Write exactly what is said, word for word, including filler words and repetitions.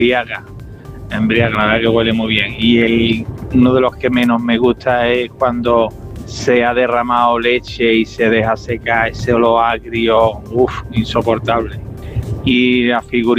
embriaga, embriaga, la verdad que huele muy bien. Y el, uno de los que menos me gusta es cuando se ha derramado leche y se deja secar ese olor agrio, uff, insoportable. Y la figurita